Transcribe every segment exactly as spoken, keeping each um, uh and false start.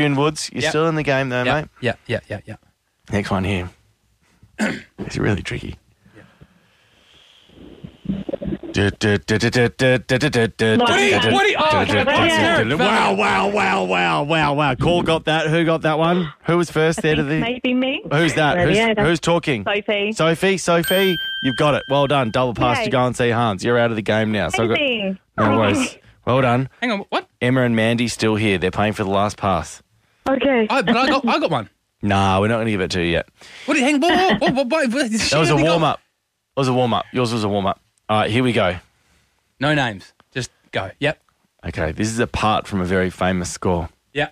June Woods, you're Yep. still in the game though, Yeah, mate. yeah, yeah, yeah, yeah. Next one here. It's really tricky. What are you- what are you- oh, okay, okay. Wow, wow, wow, wow, wow, wow. Call got that. Who got that one? Who was first there to the... Maybe me. Who's that? Who's, Radiator. who's talking? Sophie. Sophie, Sophie, you've got it. Well done. Double pass Yay. to go and see Hans. You're out of the game now. So I've got, Amazing. no worries. Well done. Hang on, what? Emma and Mandy still here. They're paying for the last pass. Okay. Oh, but I got, I got one. Nah, we're not going to give it to you yet. What? Hang on. Whoa, whoa, whoa, whoa, whoa. That was a warm-up. That was a warm-up. Yours was a warm-up. All right, here we go. No names. Just go. Yep. Okay, this is a part from a very famous score. Yeah.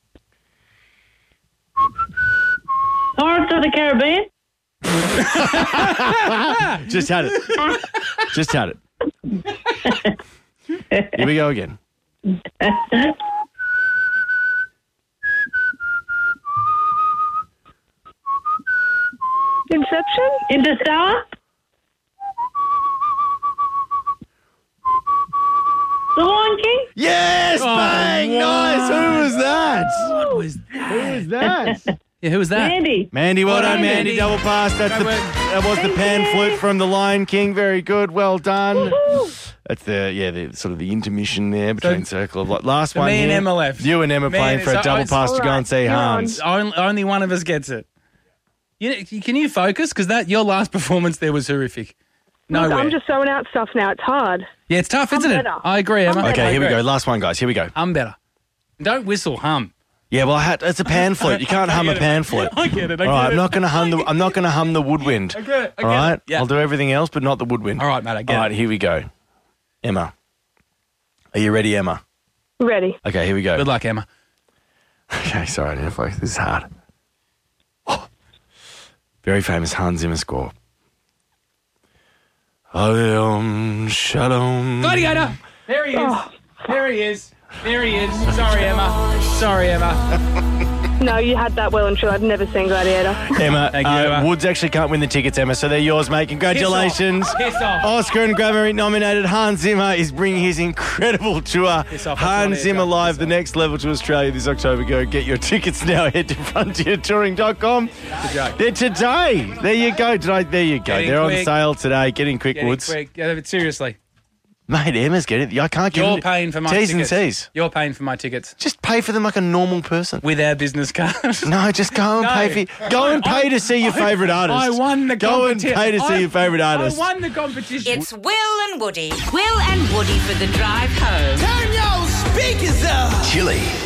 Pirates of the Caribbean. Just had it. Just had it. Here we go again. Inception. Interstellar. The Lion King. Yes, bang! Nice. Who was that? What was that? Who was that? Yeah, who was that? Andy. Mandy, well done, Mandy. Mandy. Double pass. That's the, Go on. that was the Thank pan you. flute from the Lion King. Very good. Well done. Woohoo. That's the yeah, the sort of the intermission there between circle of life. Last So one. me and here. Emma left. You and Emma Me playing and- for so a double it's- pass to go All and see right, you're on. Hans. Only, only one of us gets it. You, can you focus? Because that your last performance there was horrific. Look, Nowhere. I'm just throwing out stuff now. It's hard. Yeah, it's tough, isn't it? better. I agree, Emma. I'm Okay, I here we agree. go. Last one, guys. Here we go. I'm better. Don't whistle, hum. Yeah, well, I had, it's a pan flute. You can't hum a get it. pan flute. I get it. I All right, get I'm it. not going to hum the. I'm not going to hum the woodwind. I get it. I All get right, it. Yeah. I'll do everything else, but not the woodwind. All right, mate. I get All right, it. here we go. Emma, are you ready, Emma? Ready. Okay, here we go. Good luck, Emma. Okay, sorry, I didn't focus. This is hard. Very famous Hans Zimmer score. Om Shalom. Gladiator. There he is. There he is. There he is. Sorry, Emma. Sorry, Emma. No, you had that well and true. I'd never seen Gladiator. Emma, Thank you, uh, Emma. Woods actually can't win the tickets, Emma, so they're yours, mate. Congratulations. Piss off. Piss off. Oscar and Grammy nominated Hans Zimmer is bringing his incredible tour. Piss off. That's Hans what it is, Zimmer guys. Live, Piss the off. next level to Australia this October. Go get your tickets now. Head to frontier touring dot com. Good joke. They're today. There you go. Today, there you go. Getting They're on quick. sale today. Getting quick, Getting Woods. quick. Yeah, but seriously. Mate, Emma's getting it. I can't give You're them paying for my T's tickets. and C's. You're paying for my tickets. Just pay for them like a normal person. With our business card. No, just go and No. pay for. Go and pay to see your I- favourite artist. I won the Go and competi- pay to see I- your favourite artist. I won the competition. It's Will and Woody. Will and Woody for the drive home. Turn your speakers up. Chili